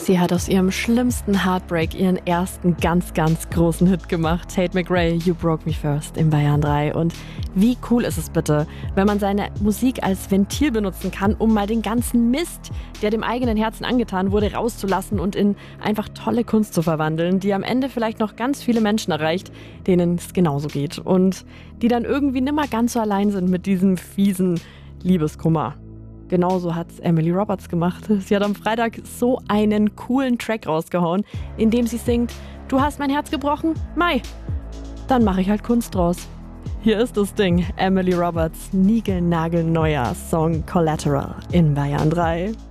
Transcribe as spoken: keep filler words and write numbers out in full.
Sie hat aus ihrem schlimmsten Heartbreak ihren ersten ganz, ganz großen Hit gemacht. Tate McRae, You Broke Me First in Bayern drei. Und wie cool ist es bitte, wenn man seine Musik als Ventil benutzen kann, um mal den ganzen Mist, der dem eigenen Herzen angetan wurde, rauszulassen und in einfach tolle Kunst zu verwandeln, die am Ende vielleicht noch ganz viele Menschen erreicht, denen es genauso geht und die dann irgendwie nimmer ganz so allein sind mit diesem fiesen Liebeskummer. Genauso hat's Emily Roberts gemacht. Sie hat am Freitag so einen coolen Track rausgehauen, in dem sie singt: Du hast mein Herz gebrochen? Mai, dann mache ich halt Kunst draus. Hier ist das Ding, Emily Roberts niegelnagelneuer Song Collateral in Bayern drei.